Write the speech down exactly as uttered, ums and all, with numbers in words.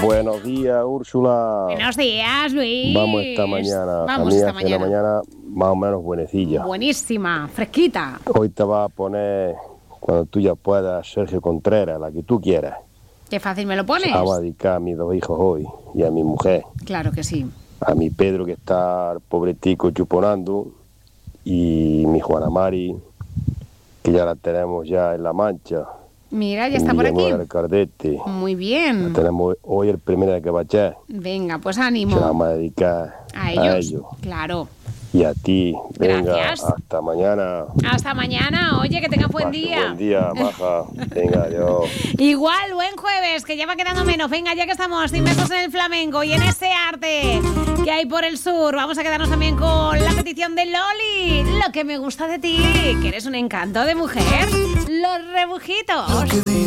Buenos días, Úrsula. Buenos días, Luis. Vamos esta mañana. Vamos a mí esta hace mañana. una mañana más o menos buenecilla. Buenísima, fresquita. Hoy te vas a poner, cuando tú ya puedas, Sergio Contreras, la que tú quieras. Qué fácil me lo pones. Vamos a dedicar a mis dos hijos hoy y a mi mujer. Claro que sí. A mi Pedro, que está pobretico chuponando, y mi Juana Mari, que ya la tenemos ya en La Mancha. Mira, ya en está por aquí. Villanueva del Cardete. Muy bien. La tenemos hoy el primero de que va a echar. Venga, pues Se la ánimo. vamos a dedicar A ellos. a ellos. Claro. Y a ti. Venga, Gracias. hasta mañana. Hasta mañana. Oye, que tengas buen Pase día. Buen día, maja. Venga, adiós. Igual, buen jueves, que ya va quedando menos. Venga, ya que estamos inmersos en el flamenco y en ese arte que hay por el sur, vamos a quedarnos también con la petición de Loli. Lo que me gusta de ti, que eres un encanto de mujer. Los rebujitos.